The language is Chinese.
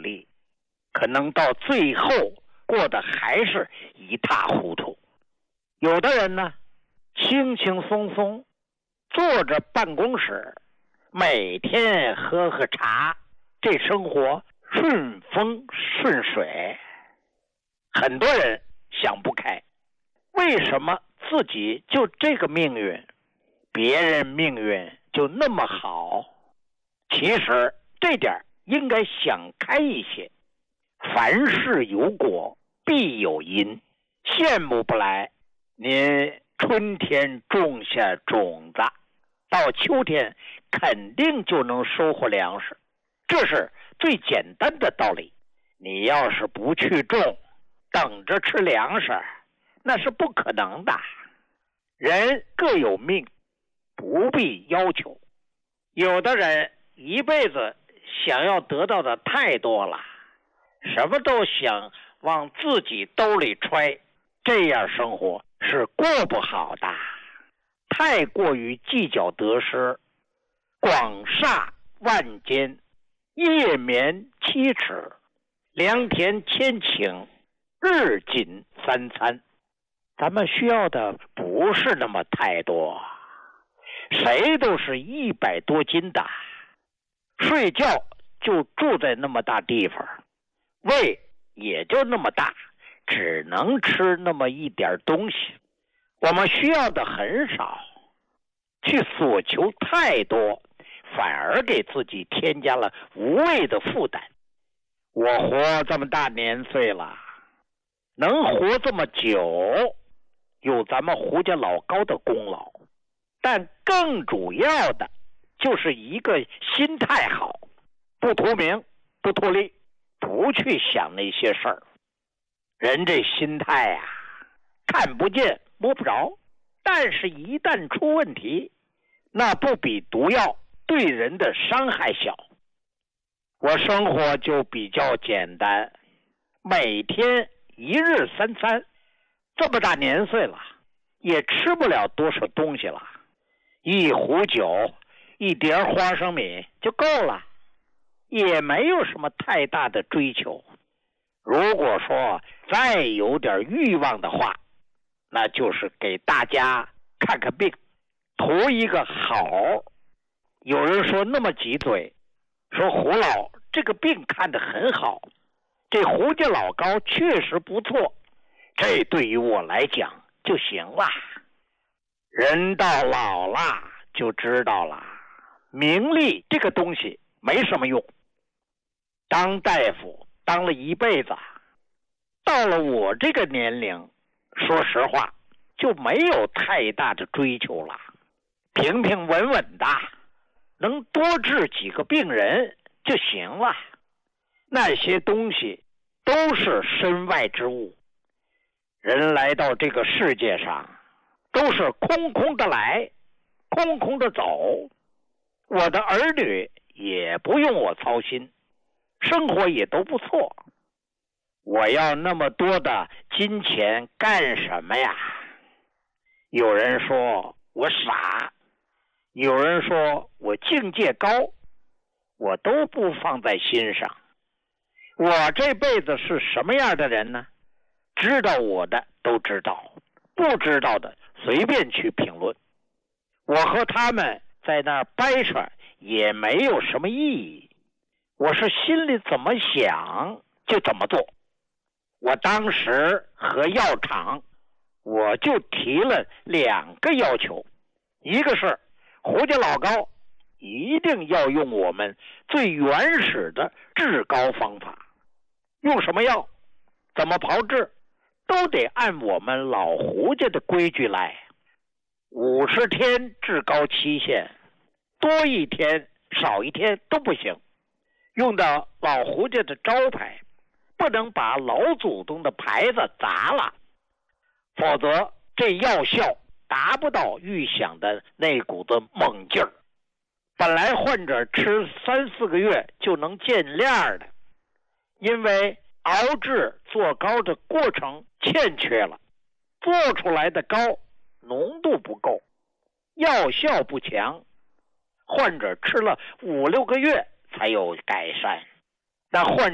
力，可能到最后过得还是一塌糊涂。有的人呢，轻轻松松坐着办公室，每天喝喝茶，这生活顺风顺水。很多人想不开，为什么自己就这个命运，别人命运就那么好？其实这点应该想开一些。凡事有果必有因，羡慕不来。你春天种下种子，到秋天肯定就能收获粮食，这是最简单的道理。你要是不去种，等着吃粮食，那是不可能的。人各有命，不必要求。有的人一辈子想要得到的太多了，什么都想往自己兜里揣，这样生活是过不好的。太过于计较得失，广厦万间，夜眠7尺，良田千顷，日进3餐。咱们需要的不是那么太多，谁都是100多斤的，睡觉就住在那么大地方，胃也就那么大，只能吃那么一点东西。我们需要的很少，去索求太多，反而给自己添加了无谓的负担。我活这么大年岁了，能活这么久，有咱们胡家老高的功劳，但更主要的就是一个心态好，不图名，不图利，不去想那些事儿。人这心态啊，看不见摸不着，但是一旦出问题，那不比毒药对人的伤害小。我生活就比较简单，每天1日3餐，这么大年岁了，也吃不了多少东西了，一壶酒，一碟花生米就够了，也没有什么太大的追求。如果说再有点欲望的话，那就是给大家看看病，图一个好。有人说那么几嘴，说胡老这个病看得很好，这胡家老高确实不错，这对于我来讲就行了。人到老了就知道了，名利这个东西没什么用。当大夫当了一辈子，到了我这个年龄，说实话就没有太大的追求了，平平稳稳的，能多治几个病人就行了。那些东西都是身外之物，人来到这个世界上都是空空的来，空空的走。我的儿女也不用我操心，生活也都不错。我要那么多的金钱干什么呀？有人说我傻，有人说我境界高，我都不放在心上。我这辈子是什么样的人呢？知道我的都知道，不知道的随便去评论。我和他们在那儿掰扯也没有什么意义，我是心里怎么想就怎么做。我当时和药厂我就提了2个要求，一个是胡家老高一定要用我们最原始的治膏方法，用什么药怎么炮制都得按我们老胡家的规矩来。50天治膏期限，多一天少一天都不行，用到老胡家的招牌，不能把老祖宗的牌子砸了，否则这药效达不到预想的那股子猛劲儿。本来患者吃3-4个月就能见亮的，因为熬制做膏的过程欠缺了，做出来的膏浓度不够，药效不强，患者吃了5-6个月才有改善。但患